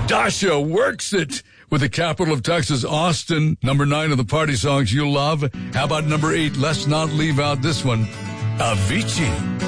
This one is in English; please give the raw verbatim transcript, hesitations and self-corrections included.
Dasha works it with the capital of Texas, Austin. Number nine of the party songs you love. How about number eight? Let's not leave out this one. Avicii.